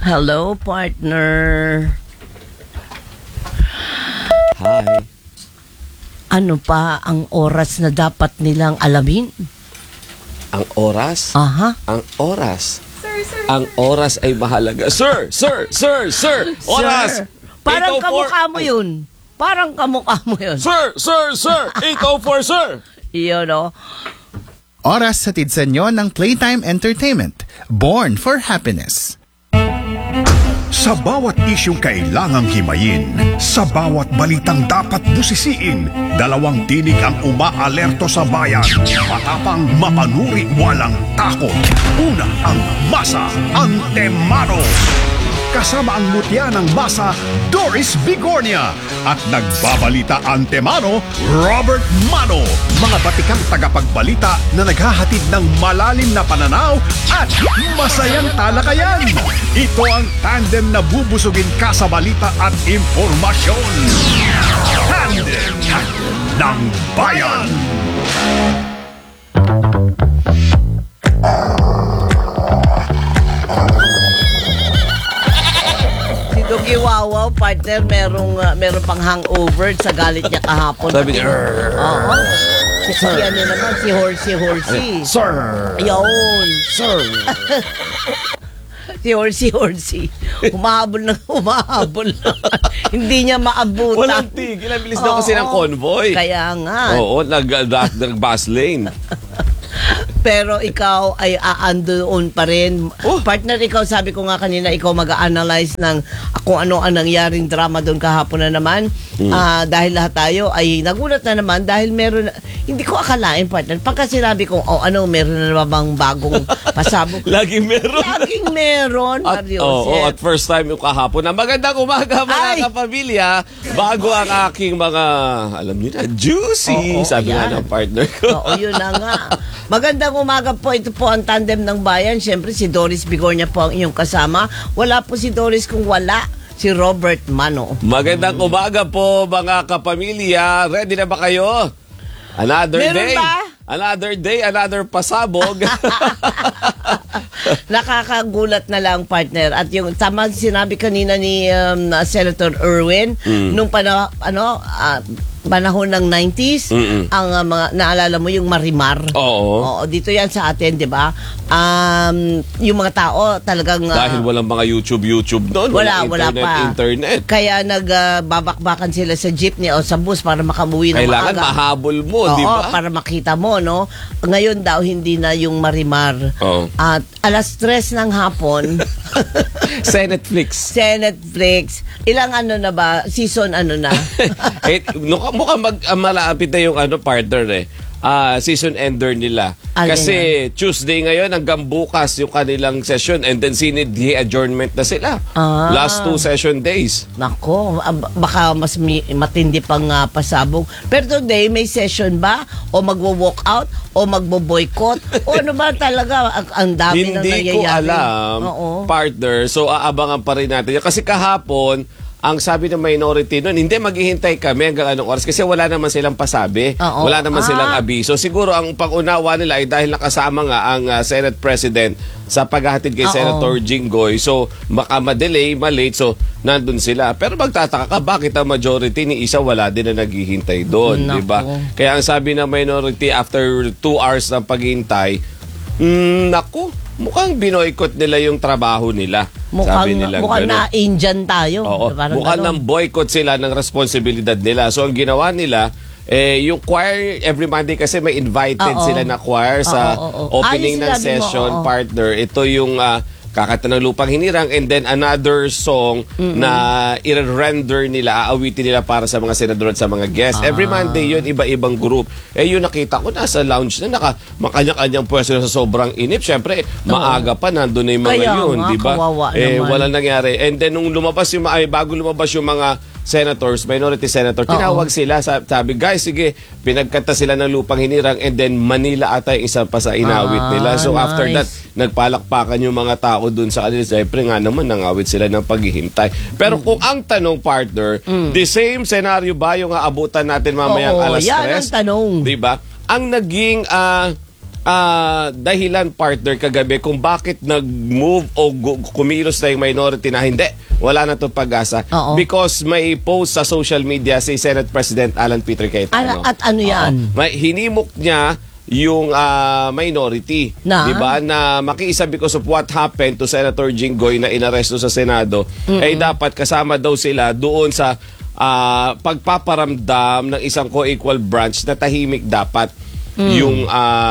Hello, partner. Hi. Ano pa ang oras na dapat nilang alamin? Ang oras? Aha. Ang oras? Ang oras ay mahalaga. Sir! Oras! Sir, parang 8:04. kamukha mo yun. Parang kamukha mo yun. Sir! 8:04, sir! Iyon, no? Oras sa sa inyo ng Playtime Entertainment. Born for Happiness. Sa bawat isyong kailangang himayin, sa bawat balitang dapat busisiin, dalawang tinig ang umaalerto sa bayan. Matapang, mapanuri, walang takot. Una ang Masa Antemano. Kasama ang mutya ng Masa, Doris Bigornia. At nagbabalita Antemano, Robert Mano. Mga batikang tagapagbalita na naghahatid ng malalim na pananaw at masayang talakayan. Ito ang tandem na bubusugin ka sa balita at impormasyon. Tandem ng Bayan. Si Dugi Wawaw, partner, meron pang hangover sa galit niya kahapon. Sabi niya, Oo. Si ano naman, si Horsey. Sir! Ayun. Sir! Si Horsey. Humahabol na. Hindi niya maabutan. Walang tigil. Ang bilis daw kasi ng convoy. Kaya nga. Oo, nag-bus lane. Pero ikaw ay aandoon pa rin. Partner, ikaw, sabi ko nga kanina, ikaw mag-a-analyze ng kung ano ang nangyaring drama doon kahapon na naman. Dahil lahat tayo ay nagulat na naman dahil meron, hindi ko akalain, partner. Pagka sinabi ko, meron na naman bang bagong pasabog. Laging meron, Mario. At first time yung kahapon na magandang umaga mga kapamilya. Bago ang aking mga, alam niyo na, juicy. Sabi nga ng partner ko. Oo, yun na nga. Magandang umaga po. Ito po ang tandem ng bayan. Siyempre, si Doris Bigornia po ang inyong kasama. Wala po si Doris kung wala si Robert Mano. Magandang umaga po mga kapamilya. Ready na ba kayo? Another Meron day. ba? Another day, another pasabog. Nakakagulat na lang, partner. At yung tama sinabi kanina ni Senator Erwin, nung panahon ng 90s, ang mga naalala mo yung Marimar. Oo. Dito yan sa atin, 'di ba? Yung mga tao talagang Dahil walang mga YouTube noon, wala walang internet. Kaya nagbabakbakan sila sa jeepney o sa bus para makamuwi ng Kailangan maaga. mahabol mo, di ba? Para makita mo, no? Ngayon daw hindi na yung Marimar. Oo. At alas 3 ng hapon, Senetflix. ilang na ba? Season na? Mukhang malapit na yung partner season ender nila. Alin Kasi Tuesday ngayon hanggang bukas yung kanilang session and then sinidhi adjournment na sila. Last 2 session days. Nako, baka mas matindi pang pasabog. Pero today, may session ba? O magwo-walk out? O magbo-boycott? O ano ba talaga? Ang dami nang nangyayari. Hindi ko alam, partner. So aabangan pa rin natin. Kasi kahapon, ang sabi ng minority nun, hindi maghihintay kami hanggang anong oras kasi wala naman silang pasabi. Wala naman silang abiso. Siguro ang pag-unawa nila ay dahil nakasama nga ang Senate President sa paghahatid kay Senator Jinggoy. So, baka ma-delay, ma-late. So, nandun sila. Pero magtataka ka, bakit ang majority ni isa wala din na naghihintay doon? Diba? Kaya ang sabi ng minority, after 2 hours ng paghihintay, mukhang binoykot nila yung trabaho nila. Sabi nila mukhang na-Indian tayo. Mukhang nang boycott sila ng responsibilidad nila. So, ang ginawa nila, yung choir, every Monday kasi may invited sila na choir sa opening ng session, partner. Ito yung Kakanta ng Lupang Hinirang and then another song na i-render nila, aawitin nila para sa mga senador at sa mga guests. Every Monday yun, iba-ibang group. Yun nakita ko nasa lounge na makanya-kanyang pwesto na sa sobrang inip. Siyempre, maaga pa nandun na yung mga yun, di ba? Walang nangyari. And then nung lumabas bago lumabas yung mga senators, minority senator, tinawag sila, sabi, guys, sige, pinagkanta sila ng Lupang Hinirang and then Manila ata yung isa pa sa inawit nila. So after that, nagpalakpakan yung mga tao dun sa kanila. Siyempre nga naman, nangawit sila ng paghihintay. Pero kung ang tanong, partner, the same scenario ba yung aabutan natin mamayang alas 3? Yan ang tanong. Diba? Ang naging dahilan, partner, kagabi kung bakit nag-move o kumilos na yung minority na hindi, wala na itong pag-asa. Because may post sa social media si Senate President Alan Peter Cayetano. At ano yan? Hinimok niya yung minority, di ba, na makiisa because of what happened to Senator Jinggoy na inaresto sa Senado, ay dapat kasama daw sila doon sa pagpaparamdam ng isang co-equal branch na tahimik dapat yung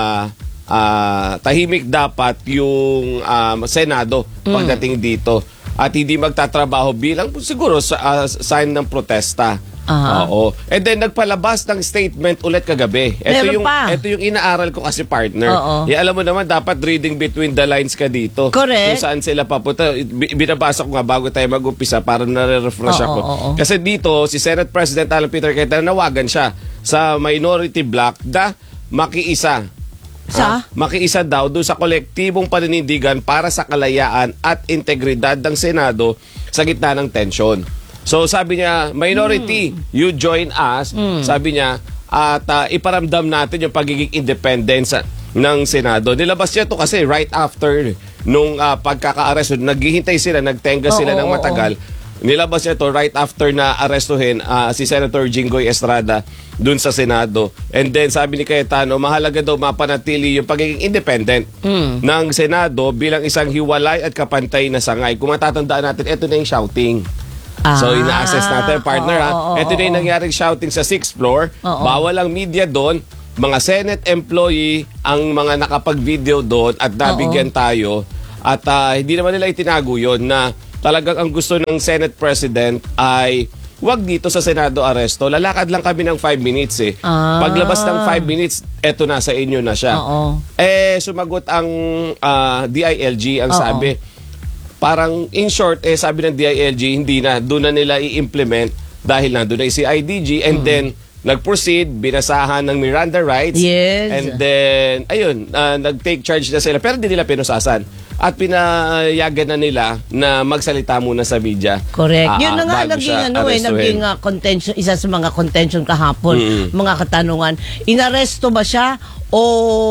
Senado pagdating dito at hindi magtatrabaho bilang siguro sa sign ng protesta. Oo. And then nagpalabas ng statement ulit kagabi. Ito yung inaaral ko kasi, partner. Alam mo naman, dapat reading between the lines ka dito. Correct. Kung saan sila papunta. Binabasa ko nga bago tayo mag-umpisa para nare-refresh ako. Kasi dito, si Senate President Alan Peter Cayetano, nawagan siya sa minority bloc na makiisa. Makiisa daw doon sa kolektibong paninindigan para sa kalayaan at integridad ng Senado sa gitna ng tensyon. So sabi niya, minority, you join us. Sabi niya, at iparamdam natin yung pagiging independence ng Senado. Nilabas niya to kasi right after nung pagkaka-arresto, naghihintay sila, nagtenga sila ng matagal. Nilabas niya to right after na arestuhin si Senator Jinggoy Estrada dun sa Senado. And then sabi ni Cayetano, mahalaga daw mapanatili yung pagiging independent ng Senado bilang isang hiwalay at kapantay na sangay. Kung matatandaan natin, ito na yung shouting. So ina-assess natin, partner, ito na yung nangyaring shouting sa 6th floor. Bawal ang media doon. Mga Senate employee ang mga nakapag-video doon at nabigyan tayo. At hindi naman nila itinago yun na talagang ang gusto ng Senate President ay wag dito sa Senado aresto. Lalakad lang kami ng 5 minutes eh. Paglabas ng 5 minutes, eto na sa inyo na siya. Sumagot ang DILG, ang sabi, parang in short, sabi ng DILG, hindi na, doon na nila i-implement dahil na doon na si IDG and then nag-proceed, binasahan ng Miranda rights and then, ayun, nag-take charge na sila pero hindi nila pinusasan at pinayagan na nila na magsalita muna sa media. Correct. Yun na nga naging contention, isa sa mga contention kahapon, mga katanungan. Inaresto ba siya o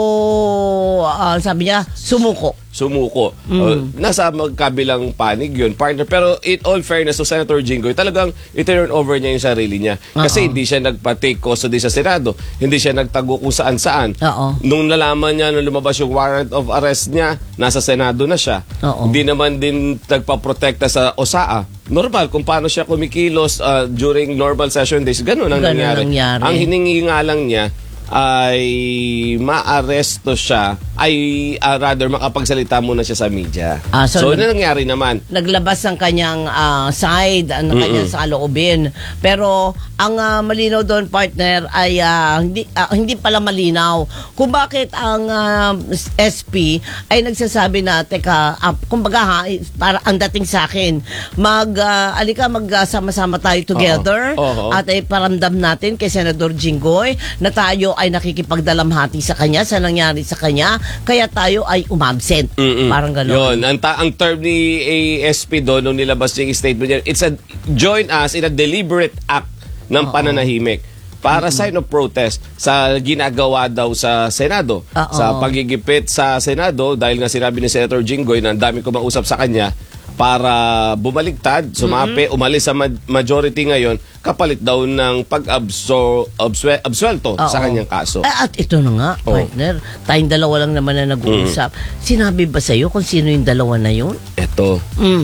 sabi niya, sumuko? Nasa magkabilang panig yun, partner. Pero in all fairness to Senator Jinggoy, talagang i-turn over niya yung sarili niya. Kasi hindi siya nagpa-take custody sa Senado. Hindi siya nagtago kung saan-saan. Nung nalaman niya, nung lumabas yung warrant of arrest niya, nasa Senado na siya. Hindi naman din nagpa-protekta sa OSAA. Normal kung paano siya kumikilos during normal session days. Ganun ang nangyari. Ang hiningi nga lang niya ay maaresto siya, ay rather makapagsalita muna siya sa media. So nangyari naman. Naglabas ang kanyang side, ang kanyang saloobin. Pero ang malinaw doon, partner, ay hindi pala malinaw kung bakit ang SP ay nagsasabi na, teka, kumbaga para ang dating sa akin, magsama-sama tayo together at ay paramdam natin kay Senador Jinggoy na tayo ay nakikipagdalamhati sa kanya sa nangyari sa kanya, kaya tayo ay umabsent. Parang gano'n. Yun, ang term ni ASP doon nung nilabas yung statement niya, it's a join us in a deliberate act ng pananahimik para sign of protest sa ginagawa daw sa Senado. Sa pagigipit sa Senado dahil nga sinabi ni Senator Jinggoy na ang dami ko mausap sa kanya para bumaligtad, sumapi, umalis sa majority ngayon, kapalit daw ng pag-absuelto sa kanyang kaso. At ito na nga, partner, tayong dalawa lang naman na nag-uusap. Sinabi ba sa'yo kung sino yung dalawa na yun? Ito.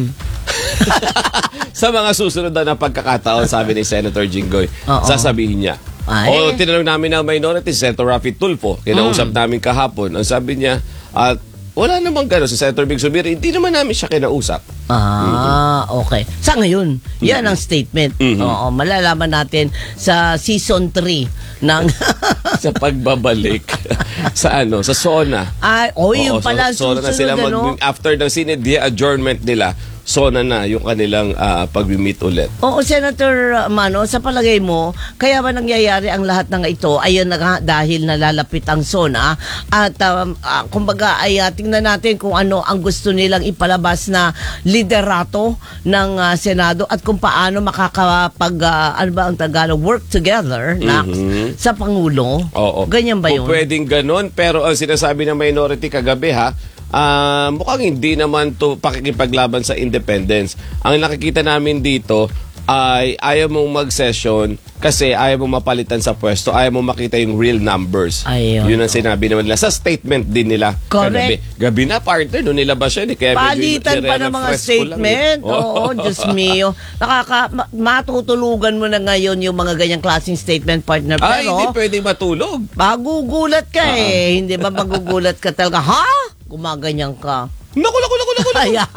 Sa mga susunod na pagkakataon, sabi ni Senator Jinggoy, sasabihin niya. Tinanong namin ng minority, Senator Rafi Tulfo, kinausap namin kahapon, ang sabi niya, wala namang gano'n. Si Senator Big Subiri, hindi naman namin siya kinausap. Okay. Sa ngayon, yan ang statement. Malalaman natin sa season 3 ng sa pagbabalik sa SONA. Yung pala SONA na sila after ng Senate adjournment nila, SONA na yung kanilang pag-meet ulit. Oo, Senator Mano, sa palagay mo, kaya ba nangyayari ang lahat ng ito? Ayun na nga, dahil nalalapit ang SONA at kumbaga ay tingnan natin kung ano ang gusto nilang ipalabas na liderato ng Senado at kung paano makakapag, ano ba ang Tagalog, work together sa Pangulo. Oo. Ganyan ba yun? Kung pwedeng ganun, pero ang sinasabi ng minority kagabi mukhang hindi naman to pakikipaglaban sa independence. Ang nakikita namin dito ay ayaw mong mag-session kasi ayaw mong mapalitan sa pwesto, ayaw mong makita yung real numbers. Ayun. Yun ang sinabi naman nila. Sa statement din nila. Correct. Gabi na, partner, doon nilabas yun. Kaya palitan pa ng mga statement. Oo, Diyos mio. Matutulugan mo na ngayon yung mga ganyang klaseng statement, partner. Pero, hindi pwedeng matulog. magugulat ka Hindi ba magugulat ka talaga? Ha? Gumaganyan ka. Naku. Kaya.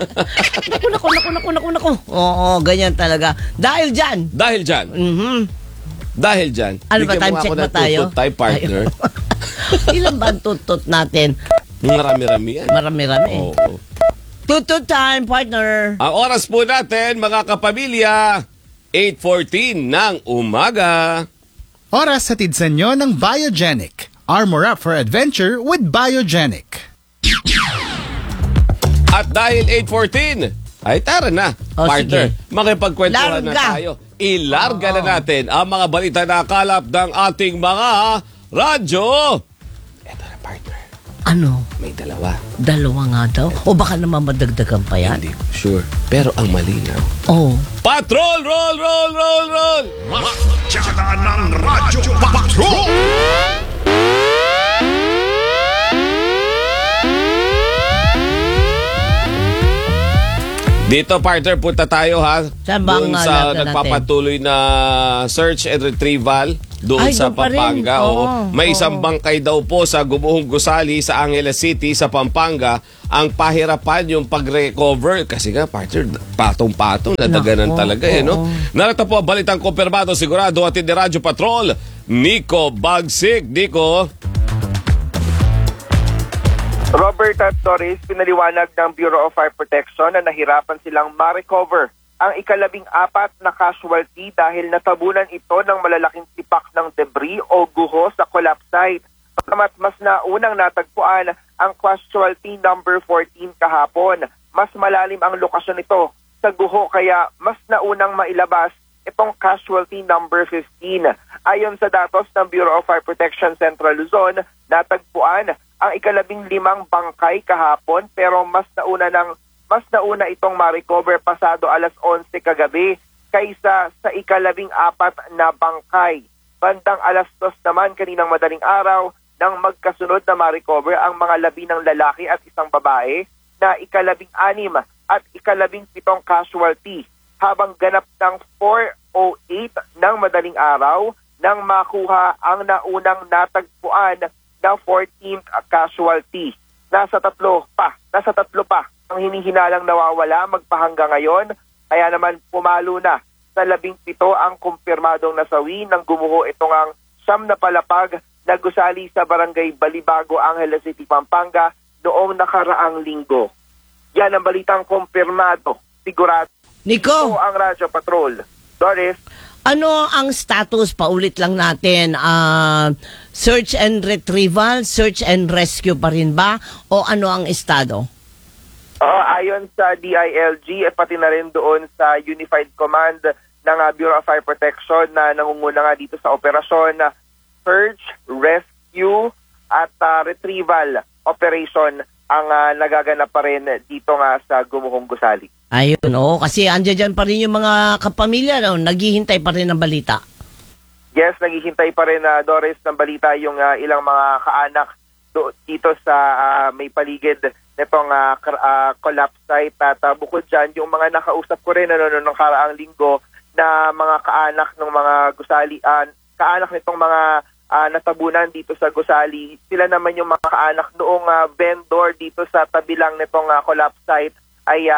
Naku. Oo, ganyan talaga. Dahil dyan. Dahil dyan. Ano ba, bigyan time mo check ako ba ng tayo? tutut tayo, partner. Ilan ba ang tutut natin? Marami-rami yan. Marami-rami. Oo. Tutut time, partner. Ang oras po natin, mga kapamilya, 8:14 ng umaga. Oras hatid sa inyo ng Biogenic. Armor up for adventure with Biogenic. At dahil 8:14, ay tara na, partner. Sige. Makipagkwentuhan na Larga. tayo. Ilarga na natin ang mga balita na kalap ng ating mga radyo. Eto na, partner. Ano? May dalawa. Dalawa nga daw? O baka naman madagdagan pa yan? Hindi ko sure. Pero ang malinaw. Oh. Patrol! Roll! Matyada ng Radyo Patrol! Dito, partner, punta tayo Saan ba ang doon sa natin? nagpapatuloy na search and retrieval doon Ay, sa doon pa rin. Pampanga. Oo. May isang bangkay daw po sa Gumuhong Gusali sa Angeles City sa Pampanga. Ang pahirapan yung pag-recover kasi nga, partner, patong-patong, nadaganan Nako, talaga no? oo. Narito po ang balitang kumpirmado, sigurado at hindi Radyo Patrol, Nico Bagsik. Nico. Robert at Doris, pinaliwanag ng Bureau of Fire Protection na nahirapan silang ma-recover ang ika-14 na casualty dahil natabunan ito ng malalaking tipak ng debris o guho sa collapse site. Pagkamat mas naunang natagpuan ang casualty number 14 kahapon. Mas malalim ang lokasyon nito sa guho kaya mas naunang mailabas itong casualty number 15. Ayon sa datos ng Bureau of Fire Protection Central Luzon, natagpuan ang ika-15 bangkay kahapon pero mas nauna itong ma-recover pasado alas 11 kagabi kaysa sa ika-14 na bangkay. Bandang alas 2 naman kaninang madaling araw nang magkasunod na ma-recover ang mga 11 lalaki at isang babae na ika-16 at ika-17 casualty habang ganap ng 4:08 ng madaling araw nang makuha ang naunang natagpuan na 14th casualty. Nasa tatlo pa ang hinihinalang nawawala magpahanggang ngayon, kaya naman pumalo na sa 17 ang kumpirmadong nasawi ng gumuho itong ang siyam na palapag na gusali sa barangay Balibago, Angeles City, Pampanga noong nakaraang linggo. Yan ang balitang kumpirmado. Sigurado. Nico, Ito ang Radyo Patrol. Doris. ano ang status? Paulit lang natin. Search and retrieval, search and rescue pa rin ba? O ano ang estado? Ayon sa DILG, pati na rin doon sa Unified Command ng Bureau of Fire Protection na nangunguna nga dito sa operasyon na search, rescue at retrieval operation ang nagaganap pa rin dito nga sa Gumuhong Gusali. Ayun, kasi andyan dyan pa rin yung mga kapamilya, naghihintay pa rin ng balita. Yes, naghihintay pa rin, Doris, ng balita yung ilang mga kaanak dito sa may paligid nitong collapse site. At bukod dyan, yung mga nakausap ko rin noong karaang linggo na mga kaanak ng mga gusali, kaanak nitong mga natabunan dito sa Gusali, sila naman yung mga kaanak noong vendor dito sa tabi lang nitong collapse site ay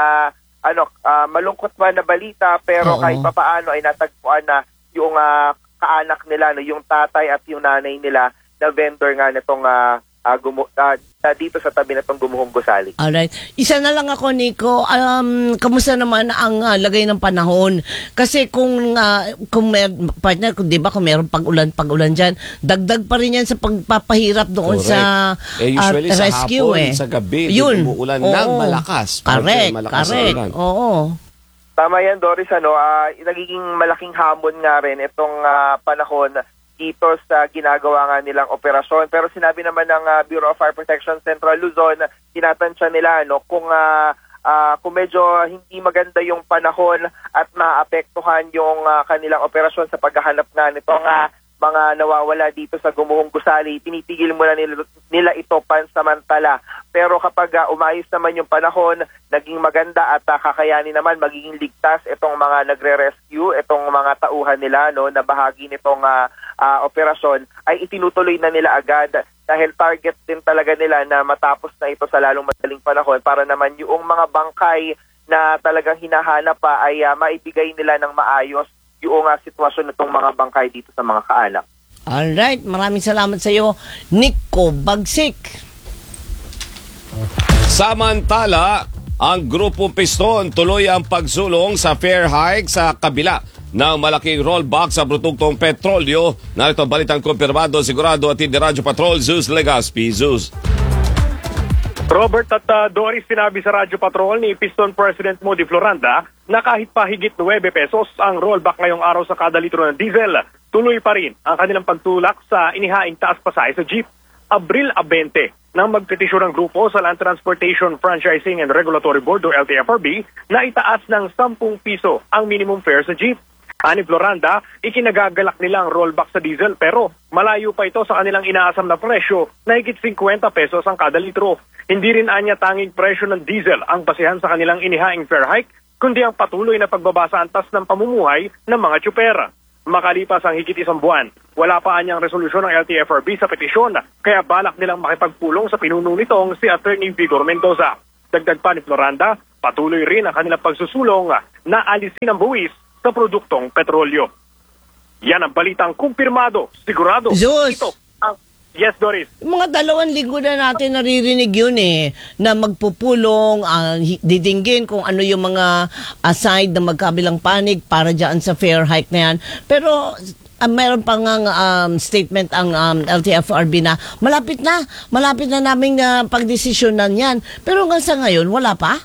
malungkot man na balita pero kahit papaano ay natagpuan na yung kaanak nila, yung tatay at yung nanay nila na vendor nga nitong dito sa tabi na itong Gumuhong Gusali. Alright. Isa na lang ako, Nico. Kamusta naman ang lagay ng panahon? Kasi kung partner, di ba, kung meron pag-ulan dyan, dagdag pa rin yan sa pagpapahirap doon sa usually rescue. Sa hapon, sa gabi, yun. umuulan ng malakas. Correct. Oo. Tama yan, Doris. Nagiging malaking hamon nga rin itong panahon dito sa ginagawa nga nilang operasyon. Pero sinabi naman ng Bureau of Fire Protection Central Luzon, tinatansya nila kung medyo hindi maganda yung panahon at maapektuhan yung kanilang operasyon sa paghahanap nga nitong mga nawawala dito sa Gumuhong Gusali, tinitigil muna nila ito pansamantala. Pero kapag umayos naman yung panahon, naging maganda at kakayanin naman magiging ligtas itong mga nagre-rescue, itong mga tauhan nila na bahagi nitong operasyon, ay itinutuloy na nila agad dahil target din talaga nila na matapos na ito sa lalong madaling panahon para naman yung mga bangkay na talagang hinahanap pa ay maibigay nila ng maayos yung sitwasyon nitong mga bangkay dito sa mga kaanak. Alright, maraming salamat sa iyo, Nico Bagsik. Samantala, ang grupong Piston tuloy ang pagsulong sa fare hike sa kabila ng malaking rollback sa produktong petrolyo. Narito ang balitang kumpirmado, sigurado at hindi Radyo Patrol, Zeus Legaspi. Zeus. Robert at Doris, sinabi sa Radyo Patrol ni Piston President Modi Floranda na kahit pa higit 9 pesos ang rollback ngayong araw sa kada litro ng diesel, tuloy pa rin ang kanilang pagtulak sa inihaing taas pasahe sa jeep. Abril 20 nang magpetisyon ng grupo sa Land Transportation Franchising and Regulatory Board o LTFRB na itaas ng 10 piso ang minimum fare sa jeep. Ani Floranda, ikinagagalak nila ang rollback sa diesel pero malayo pa ito sa kanilang inaasam na presyo na higit 50 pesos ang kada litro. Hindi rin anya tanging presyo ng diesel ang basihan sa kanilang inihaing fare hike, kundi ang patuloy na pagbaba sa antas ng pamumuhay ng mga tsuper. Makalipas ang higit 1 buwan, wala pa anyang resolusyon ng LTFRB sa petisyon, kaya balak nilang makipagpulong sa pinuno nitong si Attorney Vigor Mendoza. Dagdag pa ni Floranda, patuloy rin ang kanilang pagsusulong na alisin ang buwis sa produktong petrolyo. Yan ang balitang kumpirmado, sigurado. Zeus! Ito ang... Yes, Doris. Mga 2 linggo na natin naririnig yun na magpupulong, didinggin kung ano yung mga aside na magkabilang panig para dyan sa fare hike na yan. Pero meron pang statement ang LTFRB na malapit na naming pagdesisyonan yan. Pero hanggang sa ngayon, wala pa?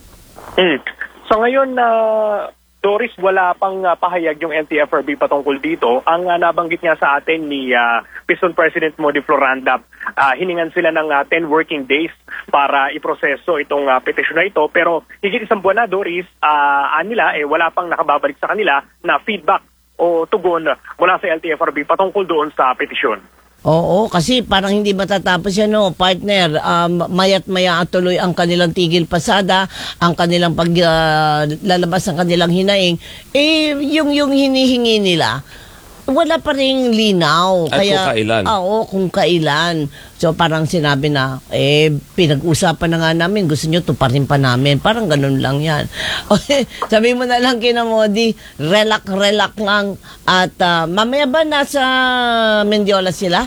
So ngayon, Doris, wala pang pahayag yung LTFRB patungkol dito. Ang nabanggit nga sa atin ni Piston President Modi Floranda, hiningan sila ng 10 working days para iproseso itong petisyon na ito. Pero higit 1 buwan na, Doris, nila wala pang nakababalik sa kanila na feedback o tugon mula sa LTFRB patungkol doon sa petisyon. Oo, kasi parang hindi matatapos yan, partner. Maya't maya tuloy ang kanilang tigil pasada, ang kanilang paglalabas ng kanilang hinaing. Yung hinihingi nila, wala pa rin linaw. At kung kailan. Oo, kung kailan. So parang sinabi na, pinag-usapan na nga namin, gusto nyo tuparin pa namin. Parang ganun lang yan. Okay, sabi mo na lang kina Modi, relax lang. At mamaya ba nasa Mendiola sila?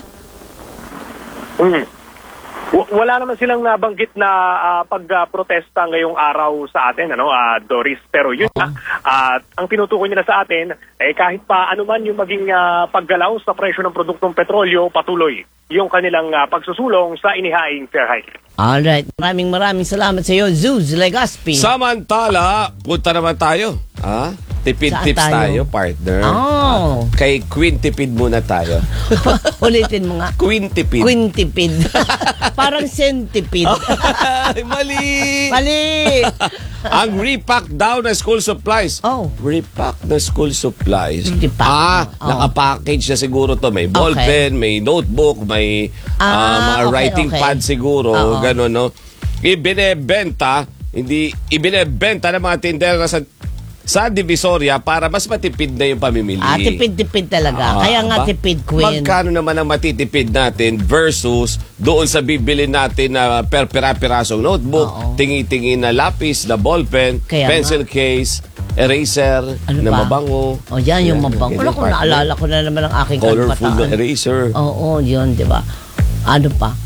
Wala naman silang nabanggit na pagprotesta ngayong araw sa atin, Doris. Pero yun ang tinutukoy nila sa atin, kahit pa anuman yung maging paggalaw sa presyo ng produktong petrolyo, patuloy yung kanilang pagsusulong sa inihaing fare hike. Alright, maraming salamat sa iyo, Zeus Legaspi. Samantala, punta naman tayo. Tipid Saan tips tayo? tayo, partner. Oh. Kay Quintipid muna tayo. Ulitin mo nga. Quintipid. Quintipid. Parang centipede. Ay, mali! Mali! Ang repack daw na school supplies. Oh. Repack na school supplies. Repack. Nakapackage na siguro to. May ballpen, may notebook, may mga writing pad siguro. Gano'n, no? Ibinebenta ng mga tindera sa Divisoria para mas matipid na yung pamimili. Tipid-tipid talaga. Kaya nga tipid, Queen. Magkano naman ang matitipid natin versus doon sa bibili natin na per pirasong notebook, tingi-tingi na lapis, na ballpen, pencil case, eraser, na mabango. Yan yung mabango. Kung naalala ko na naman ang aking colorful na eraser. Oo, yun, di ba? Ano pa?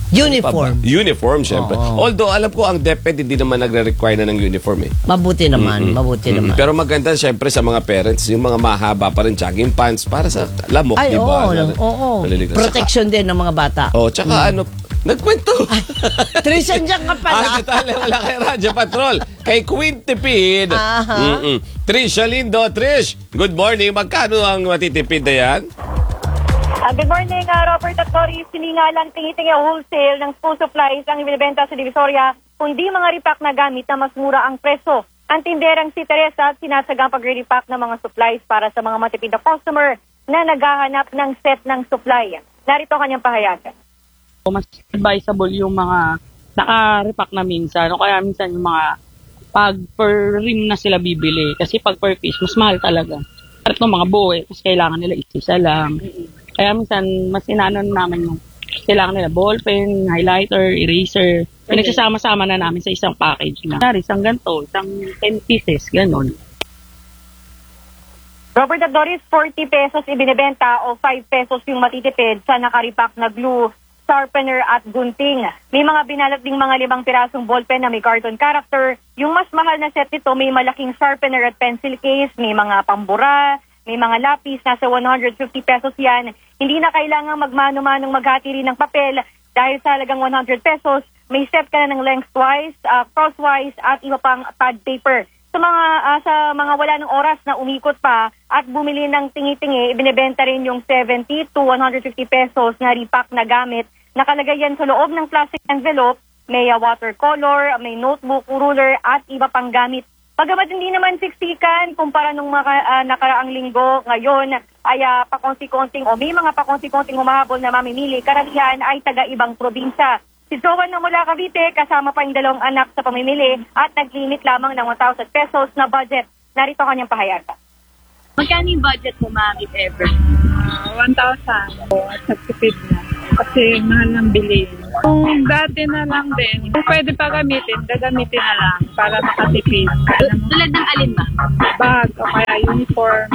Uniform. Uniform, syempre. Although, alam ko, ang DepEd hindi naman nagre-require na ng uniform eh. Mabuti naman, mabuti naman. Pero maganda, syempre, sa mga parents, yung mga mahaba pa rin jogging pants para sa lamok, Ay, di ba? oo. Naliligtas. Protection din ng mga bata. Tsaka nagkwento. Trish, andyan ka pala. Wala kay Radyo Patrol. Kay Queen Tipid. Trish Alindo. Trish, good morning. Magkano ang matitipid na yan? Good morning, Robert at Doris. Hindi nga lang tingi-tingi wholesale ng school supplies ang ibinibenta sa Divisoria, kundi mga repack na gamit na mas mura ang preso. Ang tinderang si Teresa at sinasagang pag-repack ng mga supplies para sa mga matipid na customer na naghahanap ng set ng supply. Narito kanyang pahayagan. Mas advisable yung mga naka-repack na minsan. O kaya minsan yung mga pag per rim na sila bibili. Kasi pag per piece, mas mahal talaga. At itong mga buo, kasi kailangan nila isa lang. Kaya minsan, mas inanon namin yung kailangan nila ballpen, highlighter, eraser. Pinagsasama-sama na namin sa isang package na. Isang ganito, isang 10 pieces, ganon. Robert at Doris, 40 pesos ibinibenta o 5 pesos yung matitipid sa nakaripak na glue, sharpener at gunting. May mga binalat ding mga 5 pirasong ballpen na may cartoon character. Yung mas mahal na set nito, may malaking sharpener at pencil case, may mga pambura, may mga lapis, nasa 150 pesos yan. Hindi na kailangang magmano-manong maghati rin ng papel dahil sa halagang 100 pesos, may set ka na ng lengthwise, crosswise at iba pang pad paper. Sa mga wala ng oras na umikot pa at bumili ng tingi-tingi, ibinebenta rin yung 70 to 150 pesos na repack na gamit. Nakalagay yan sa loob ng plastic envelope, may watercolor, may notebook, ruler at iba pang gamit. Pagamat hindi naman siksikan kumpara nung nakaraang linggo, ngayon ay pakonti-konting o may mga pakonti-konting humahabol na mamimili. Karamihan ay taga-ibang probinsya. Si Joan na mula Cavite, kasama pa yung 2 anak sa pamimili at nag-limit lamang ng 1,000 pesos na budget. Narito kanyang pahayagan. Magkano yung budget mo, ma'am, if ever? 1,000 at nagtipid na. Kasi mahal ng bilhin. Kung dati na lang din, kung pwede pa gagamitin na lang para makatipid. Tulad ng alin ba? Bag o kaya uniform.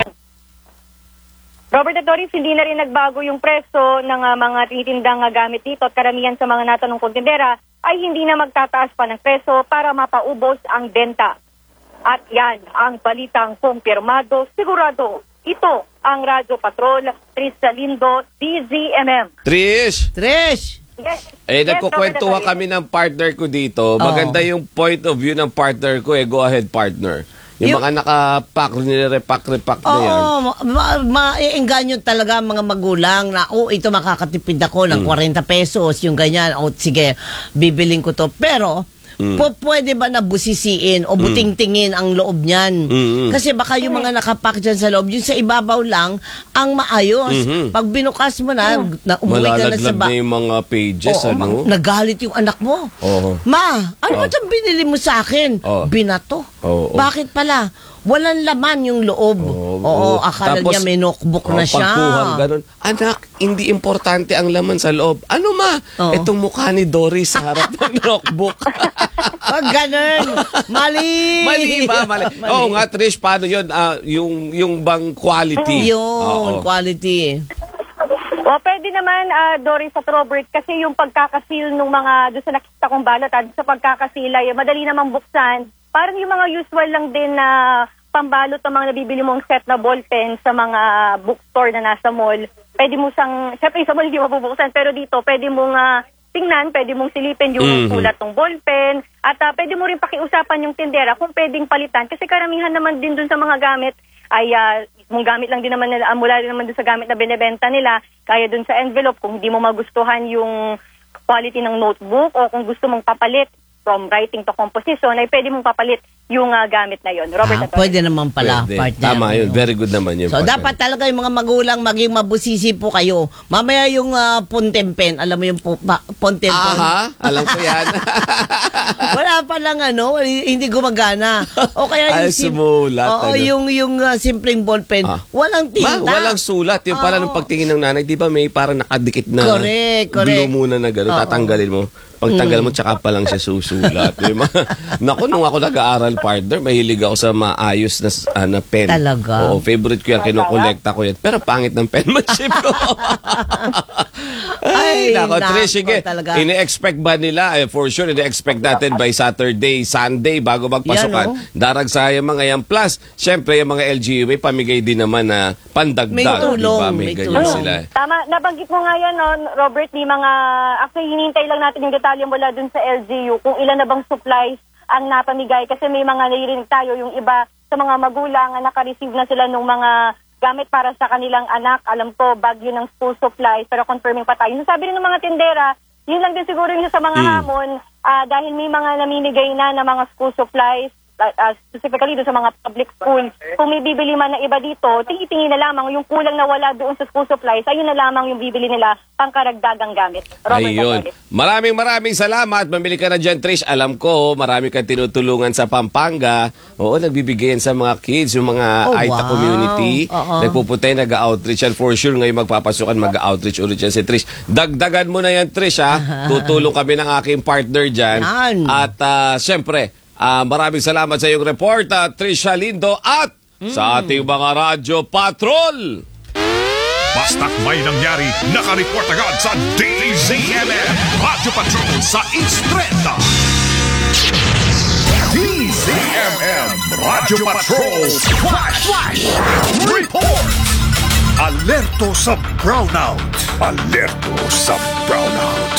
Robert at Doris, hindi na rin nagbago yung preso ng mga tinitindang gamit dito at karamihan sa mga natanong kontendera ay hindi na magtataas pa ng preso para mapaubos ang benta. At yan ang balitang kumpirmado, sigurado. Ito ang Radyo Patrol, Trish Salindo, DZMM. Trish! Yes. Nagkukwentuhan kami ng partner ko dito. Maganda yung point of view ng partner ko. Go ahead, partner. Yung mga nakapack, repack na yan. Maiengganyo talaga ang mga magulang na, ito makakatipid ako ng 40 pesos, yung ganyan. Sige, bibiling ko to. Pero, pwede ba na busisiin o buting-tingin ang loob niyan? Kasi baka yung mga nakapack dyan sa loob, yung sa ibabaw lang, ang maayos. Pag binukas mo na, umuwi ka na sa Malalaglag na yung mga pages, nagalit yung anak mo. Ma, ano ba itong binili mo sa akin? Binato. Bakit pala? Walang laman yung loob. Akala Tapos, niya may notebook na siya. Pagkuhang ganun. Anak, hindi importante ang laman sa loob. Ano ma? Itong mukha ni Doris sa harap ng notebook. Ganun. Mali. Mali ba? Mali. Oo nga, Trish, paano yun? Yung bang quality? Quality. Pwede naman, Doris at Robert, kasi yung pagkakasil ng mga, doon sa nakita kong balot, sa pagkakasilay, madali namang buksan. Parang yung mga usual lang din na pambalot ng mga nabibili mong set na ballpen sa mga bookstore na nasa mall. Pwede mo syempre sa mall hindi mabubuksan, pero dito pwede mong tingnan, pwede mong silipin yung sulat ng ballpen, at pwede mo rin pakiusapan yung tindera kung pwedeng palitan. Kasi karamihan naman din dun sa mga gamit ay mong gamit lang din naman nila, mula din naman dun sa gamit na binibenta nila, kaya dun sa envelope, kung hindi mo magustuhan yung quality ng notebook o kung gusto mong papalit from writing to composition, ay pwede mong papalit yung gamit na yon. Robert, pwede naman pala, partner. Tama yun. Very good naman yun. So, partner. dapat talaga yung mga magulang maging mabusisi po kayo. Mamaya yung pontempen, alam mo yung pontempen? Aha, alam ko yan. Wala pa lang hindi gumagana. O kaya sumulat. yung simpleng ballpen, walang tinta. Walang sulat. Yung pala nung pagtingin ng nanay, di ba may parang nakadikit na correct. glue muna na gano'n, tatanggalin mo. Pagtagal mo, tsaka pa lang siya susulat. Naku, nung ako nag-aaral, partner, mahilig ako sa maayos na pen. Talaga? Oo, favorite ko yan, kinukolekta ko yan. Pero pangit ng penmanship ko. Ay, nako, Trish, sige. Ini-expect ba nila? For sure, ini-expect natin by Saturday, Sunday, bago magpasukan. Darag sa yung mga yan. Plus, syempre, yung mga LGU, may pamigay din naman na pandagdag. May tulong. Diba? May ganyan sila. Tama, nabanggit mo nga yan, no, Robert, actually, hinihintay lang natin yung detalye mula dun sa LGU kung ilan na bang supplies ang napamigay. Kasi may mga naririnig tayo, yung iba sa mga magulang, naka-receive na sila ng mga gamit para sa kanilang anak. Alam ko, bag yun ng school supplies, pero confirming pa tayo. Sabi rin ng mga tindera, yun lang din siguro yung sa mga hamon, dahil may mga namimigay na mga school supplies, specifically doon sa mga public schools. Kung may bibili man na iba dito, tingin na lamang yung kulang na wala doon sa school supplies, ayun na lamang yung bibili nila pangkaragdagang gamit. Ayun. Maraming salamat. Mamili ka na dyan, Trish. Alam ko, marami kang tinutulungan sa Pampanga. Oo, nagbibigay yan sa mga kids, yung mga Aita community. Nagpupunta, nag-outreach yan. For sure, ngayon magpapasukan, mag-outreach ulit yan si Trish. Dagdagan mo na yan, Trish, ha? Tutulong kami ng aking partner dyan. At syempre, maraming salamat sa iyong report, Trisha Lindo, at sa ating mga radyo patrol. Basta't may nangyari, nakareport agad sa DZMM Radyo Patrol sa Estrella. DZMM Radyo Patrol Flash Report. Alerto sa brownout. Alerto sa brownout.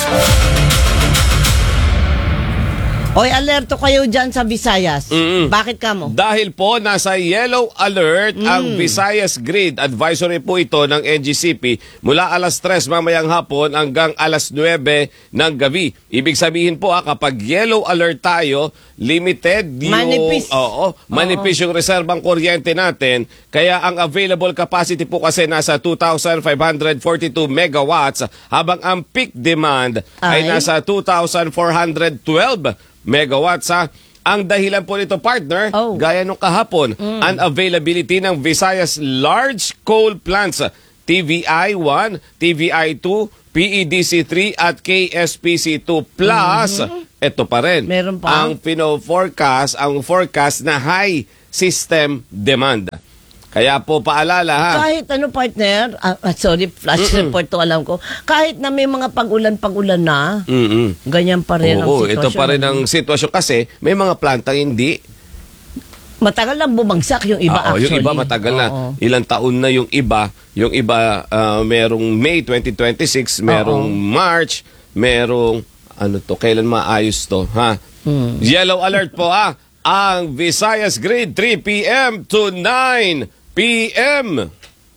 Oy, alerto kayo dyan sa Visayas. Bakit ka mo? Dahil po nasa yellow alert ang Visayas Grid. Advisory po ito ng NGCP mula alas 3 mamayang hapon hanggang alas 9 ng gabi. Ibig sabihin po kapag yellow alert tayo, limited yung manipis yung reserbang kuryente natin. Kaya ang available capacity po kasi nasa 2,542 megawatts habang ang peak demand ay nasa 2,412 megawatts. Ang dahilan po nito, partner, gaya nung kahapon, unavailability ng Visayas Large Coal Plants, TVI-1, TVI-2, PEDC-3 at KSPC-2 plus, ito pa rin, ang forecast na high system demand. Kaya po paalala ha. Kahit partner, flash report to alam ko. Kahit na may mga pag-ulan na, ganyan pa rin ang sitwasyon. Ito pa rin ang sitwasyon kasi may mga plantang hindi. Matagal lang bumagsak yung iba actually. Yung iba matagal na. Ilang taon na yung iba. Yung iba merong May 2026, merong March, merong kailan maayos to ha? Yellow alert po ha. Ang Visayas Grid 3 p.m. to 9 p.m.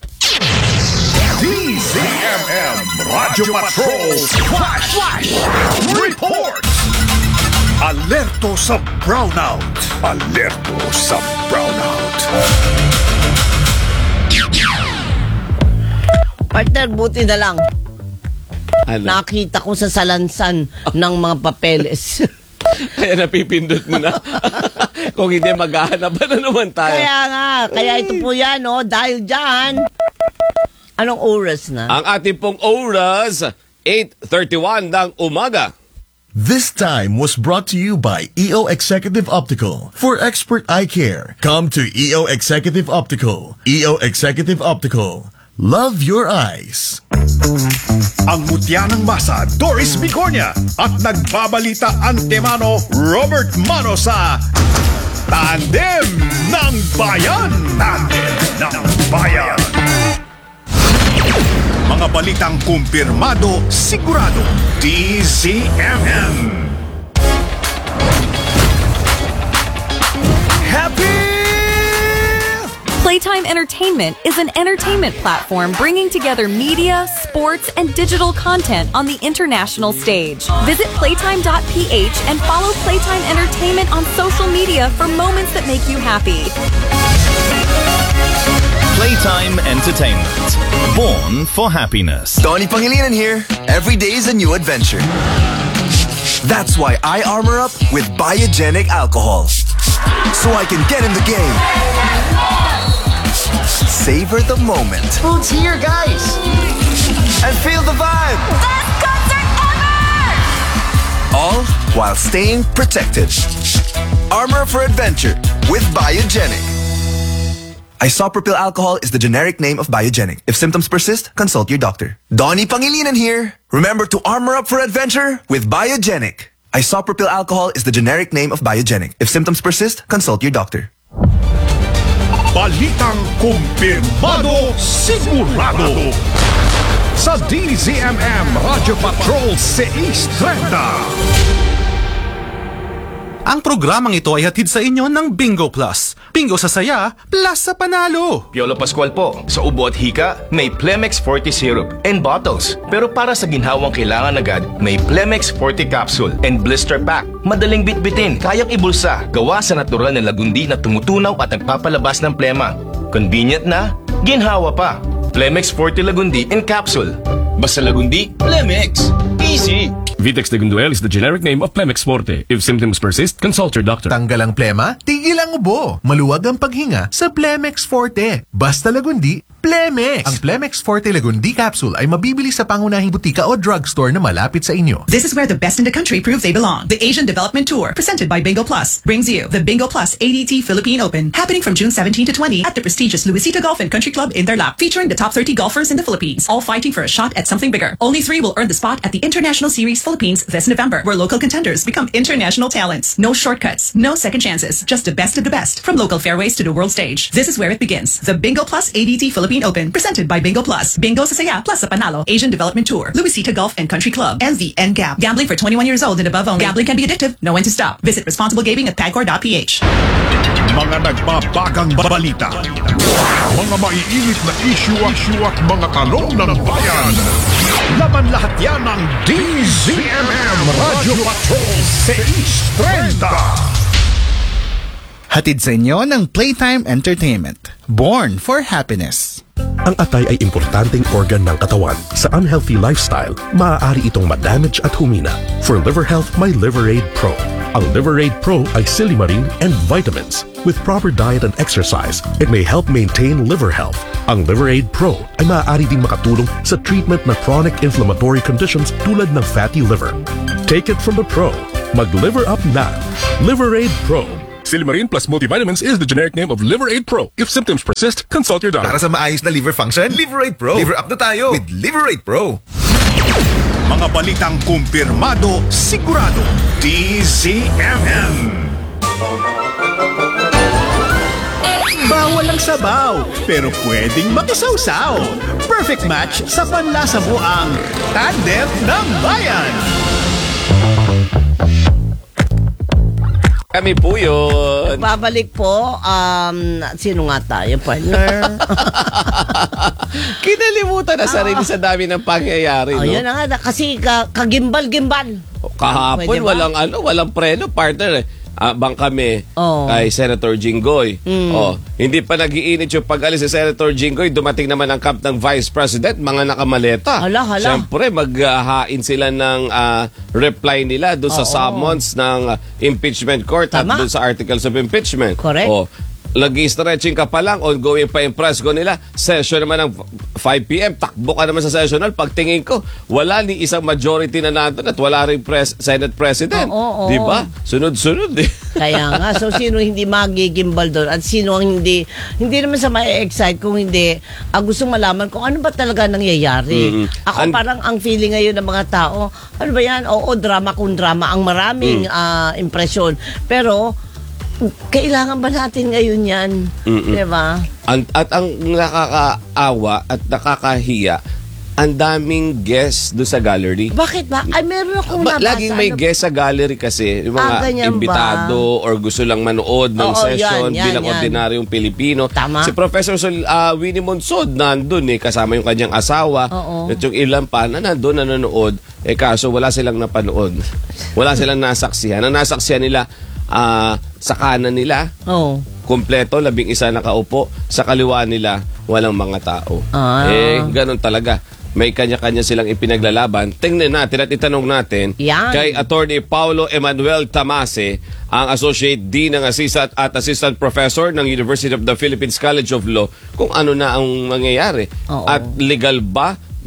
DZMM Radyo Patrol Flash Report. Alerto sa brownout. Alerto sa brownout. Partner, buti na lang. Nakita ko sa salansan ng mga papeles. Kaya napipindot mo na. Kung hindi, maghahanap na naman tayo. Kaya ito po yan, dahil dyan. Anong oras na? Ang ating pong oras, 8:31 ng umaga. This time was brought to you by EO Executive Optical. For expert eye care, come to EO Executive Optical. EO Executive Optical. Love your eyes. Ang mutya ng masa, Doris Bigornia. At nagbabalita antemano, Robert Mano sa Tandem ng Bayan. Tandem ng Bayan. Mga balitang kumpirmado, sigurado. DZMM. Playtime Entertainment is an entertainment platform bringing together media, sports, and digital content on the international stage. Visit playtime.ph and follow Playtime Entertainment on social media for moments that make you happy. Playtime Entertainment. Born for happiness. Tony Pangilinan here. Every day is a new adventure. That's why I armor up with Biogenic alcohol. So I can get in the game. Savor the moment. Food's here, guys! And feel the vibe. Best concert ever! All while staying protected. Armor for adventure with Biogenic. Isopropyl alcohol is the generic name of Biogenic. If symptoms persist, consult your doctor. Donnie Pangilinan here. Remember to armor up for adventure with Biogenic. Isopropyl alcohol is the generic name of Biogenic. If symptoms persist, consult your doctor. Balitang kumpirmado, sigurado. Sa DZMM Radio Patrol 630. Ang programang ito ay hatid sa inyo ng Bingo Plus. Bingo sa saya, plus sa panalo. Piolo Pascual po. Sa ubo at hika, may Plemex Forte Syrup and bottles. Pero para sa ginhawang kailangan agad, may Plemex Forte Capsule and Blister Pack. Madaling bitbitin, kayang ibulsa. Gawa sa natural na lagundi na tumutunaw at nagpapalabas ng plema. Convenient na, ginhawa pa. Plemex Forte Lagundi and Capsule. Basta lagundi, Plemex. Easy. Vitex Tegunduel is the generic name of Plemex Forte. If symptoms persist, consult your doctor. Tanggal ang plema, tigil ang ubo. Maluwag ang paghinga sa Plemex Forte. Basta lagundi, Plemex. Ang Plemex Forte Lagundi Capsule ay mabibili sa pangunahing butika o drugstore na malapit sa inyo. This is where the best in the country prove they belong. The Asian Development Tour, presented by Bingo Plus, brings you the Bingo Plus ADT Philippine Open, happening from June 17 to 20 at the prestigious Luisita Golf and Country Club in Tarlac, featuring the top 30 golfers in the Philippines, all fighting for a shot at something bigger. Only 3 will earn the spot at the International Series Philippines this November, where local contenders become international talents. No shortcuts, no second chances, just the best of the best, from local fairways to the world stage. This is where it begins. The Bingo Plus ADT Philippine Open, presented by Bingo Plus. Bingo sa saya plus sa panalo. Asian Development Tour, Luisita Golf and Country Club, and the NGAP. Gambling for 21 years old and above only. Gambling can be addictive. Know when to stop. Visit responsible gaming at pagcor.ph. Mga nagbabagang balita. Mga maiinit na issue at mga tanong ng bayan. Laban lahat yan ng DZMM Radio Patrol 630. Hatid sa inyo ng Playtime Entertainment. Born for Happiness. Ang atay ay importanteng organ ng katawan. Sa unhealthy lifestyle, maaari itong madamage at humina. For liver health, may Liverade Pro. Ang Liverade Pro ay silimarin and vitamins. With proper diet and exercise, it may help maintain liver health. Ang Liverade Pro ay maaari ding makatulong sa treatment ng chronic inflammatory conditions tulad ng fatty liver. Take it from the pro. Mag-liver up na. Liverade Pro. Silimarin plus multivitamins is the generic name of Liverade Pro. If symptoms persist, consult your doctor. Para sa maayos na liver function, Liverade Pro. Liver up na tayo with Liverade Pro. Mga balitang kumpirmado, sigurado. DZMM. Bawal ang sabaw, pero pwedeng makisawsaw. Perfect match sa panlasa mo ang Tandem ng Bayan. Kami po yun. Babalik po, sino nga tayo, partner? Kinalimutan na sarili sa dami ng pangyayari, no? Yun na nga, kasi kagimbal-gimbal. Kahapon, walang preno, partner. Abang kami kay Senator Jinggoy. Hindi pa nag-iinit yung pag-alis si Senator Jinggoy. Dumating naman ang camp ng Vice President, mga nakamaleta. Hala. Siyempre, maghahain sila ng reply nila doon sa summons ng impeachment court at doon sa articles of impeachment. Correct. Lagi-stretching ka pa lang, ongoing pa yung press ko nila. Session naman ng 5 p.m. Takbo ka naman sa sessional. Pagtingin ko, wala ni isang majority na nandun at wala rin Senate President. Oo. Diba? Sunod-sunod eh. Kaya nga. So, sino hindi magigimbal doon? At sino ang hindi naman sa ma-excite kung hindi gusto malaman kung ano ba talaga nangyayari. Ako parang ang feeling ngayon ng mga tao, ano ba yan? Oo, drama kung drama. Ang maraming impresyon. Pero, kailangan ba natin ngayon yan? Diba? At ang nakakaawa at nakakahiya, ang daming guests doon sa gallery. Bakit ba? Ay, meron akong nabasa. Laging may guest sa gallery kasi. Yung mga imbitado or gusto lang manood ng session bilang ordinaryong Pilipino. Tama. Si Professor Winnie Monsod nandun kasama yung kanyang asawa. At yung ilan pa na nandun nanonood. Kaso wala silang napanood. Wala silang nasaksihan. Ang nasaksihan nila, sa kanan nila, kompleto, 11 nakaupo. Sa kaliwa nila, walang mga tao. Ganun talaga. May kanya-kanya silang ipinaglalaban. Tingnan natin at itanong natin kay Attorney Paulo Emanuel Tamase, ang Associate Dean ng Assistant Professor ng University of the Philippines College of Law, kung ano na ang mangyayari. At legal ba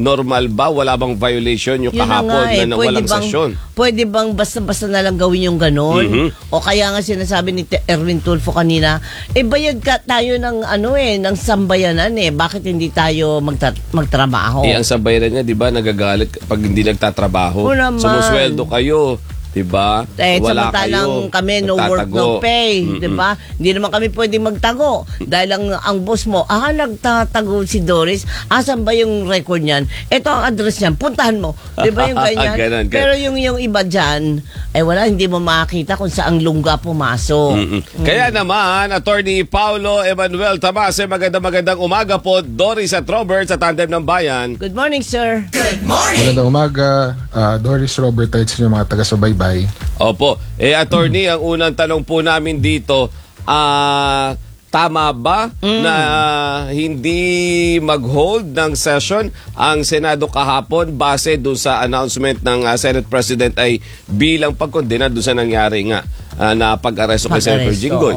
normal ba? Wala bang violation yung Yun na kahapon nga eh. na walang sesyon? Pwede bang basta-basta na lang gawin yung ganon? O kaya nga sinasabi ni Erwin Tulfo kanina, bayad ka tayo ng ng sambayanan eh. Bakit hindi tayo magtrabaho? Ang sambayanan niya, di ba, nagagalit pag hindi nagtatrabaho. Sumusweldo kayo. Diba? Wala samantalang kami no work no pay, diba? Hindi naman kami pwedeng magtago dahil ang boss mo, nagtatago si Doris, asan ba yung record niyan? Ito ang address niyan, puntahan mo. Diba yung ganyan? Ganun. Pero yung iba dyan, wala, hindi mo makakita kung saang lungga pumasok. Kaya naman, Attorney Paulo Emanuel Tamase, magandang umaga po, Doris at Robert sa Tandem ng Bayan. Good morning, sir. Good morning. Magandang umaga, Doris, Robert, at sa mga taga-subaybay. Opo. Attorney, ang unang tanong po namin dito, tama ba na hindi mag-hold ng session ang Senado kahapon base doon sa announcement ng Senate President ay bilang pagkondena doon sa nangyari nga na pag-aresto kay Senator Jinggoy?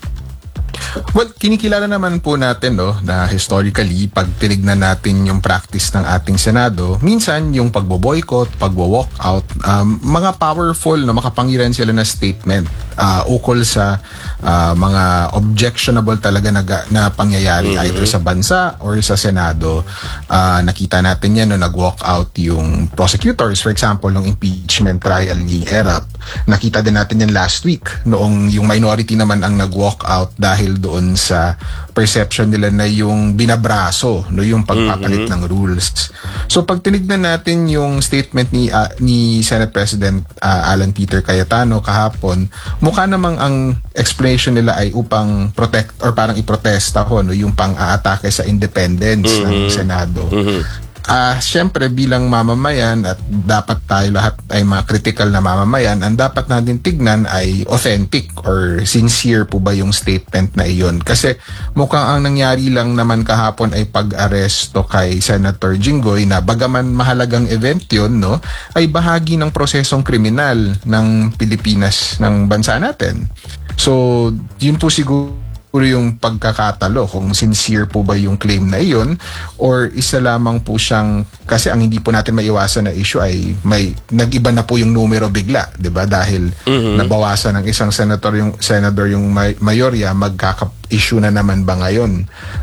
Well, kinikilala naman po natin na historically, pag tinignan natin yung practice ng ating Senado, minsan yung pagbo-boycott, pagbo-walkout, mga powerful na makapangyarihan sila na statement ukol sa mga objectionable talaga na pangyayari either sa bansa or sa Senado. Nakita natin yan nag-walk out yung prosecutors, for example, ng impeachment trial ni Erap. Nakita din natin yan last week noong yung minority naman ang nag-walk out dahil doon sa perception nila na yung binabraso, yung pagpapalit ng rules. So pag tinignan natin yung statement ni Senate President Alan Peter Cayetano kahapon, mukha namang ang explanation nila ay upang protect or parang iprotesta yung pang-aatake sa independence ng Senado. Siyempre bilang mamamayan at dapat tayo lahat ay mga critical na mamamayan, ang dapat natin tignan ay authentic or sincere po ba yung statement na iyon. Kasi mukhang ang nangyari lang naman kahapon ay pag-aresto kay Senator Jinggoy na bagaman mahalagang event yun, ay bahagi ng prosesong kriminal ng Pilipinas, ng bansa natin. So, yun po siguro yung pagkakatalo kung sincere po ba yung claim na iyon or isa lamang po siyang, kasi ang hindi po natin maiwasan na issue ay nag-iba na po yung numero bigla, 'di ba? Dahil nabawasan ng isang senador yung mayorya, magkaka-issue na naman ba ngayon